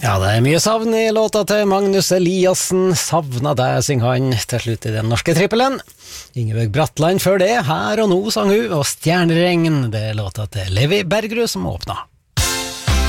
Ja, det mye savn i låta til Magnus Eliassen. Savna deg, synger han til slutt i den norske trippelen. Ingebjørg Bratland før det, Her og nå sang hun, og Stjerneregn, det låta til Levi Bergerud som åpna.